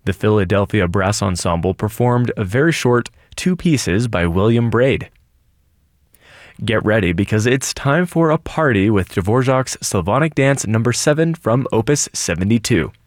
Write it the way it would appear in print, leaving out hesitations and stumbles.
The Philadelphia Brass Ensemble performed a very short 2 pieces by William Braid. Get ready because it's time for a party with Dvorak's Slavonic Dance No. 7 from Opus 72.